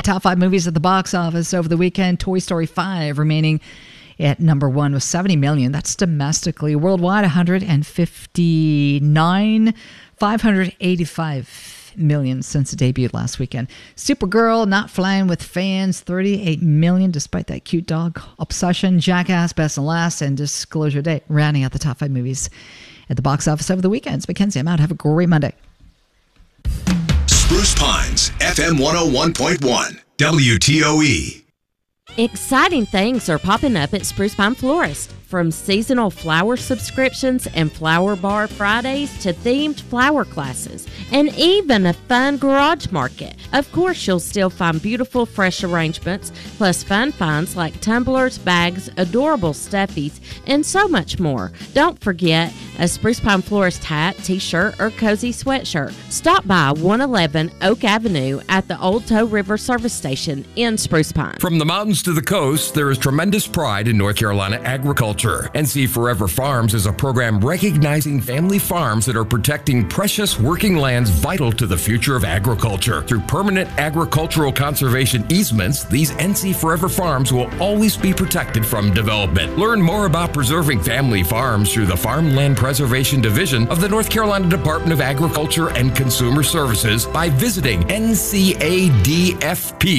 top 5 movies at the box office over the weekend. Toy Story 5 remaining at number 1 with $70 million. That's domestically. Worldwide, $585 million since it debuted last weekend. Supergirl, not flying with fans, $38 million, despite that cute dog obsession. Jackass, best and last, and Disclosure Day, rounding out the top 5 movies at the box office over the weekend. It's Mackenzie. I'm out. Have a great Monday. Spruce Pines, FM 101.1, WTOE. Exciting things are popping up at Spruce Pine Florist. From seasonal flower subscriptions and Flower Bar Fridays to themed flower classes, and even a fun garage market. Of course, you'll still find beautiful, fresh arrangements, plus fun finds like tumblers, bags, adorable stuffies, and so much more. Don't forget a Spruce Pine Florist hat, t-shirt, or cozy sweatshirt. Stop by 111 Oak Avenue at the Old Tow River Service Station in Spruce Pine. From the mountains to the coast, there is tremendous pride in North Carolina agriculture. NC Forever Farms is a program recognizing family farms that are protecting precious working lands vital to the future of agriculture. Through permanent agricultural conservation easements, these NC Forever Farms will always be protected from development. Learn more about preserving family farms through the Farmland Preservation Division of the North Carolina Department of Agriculture and Consumer Services by visiting NCADFP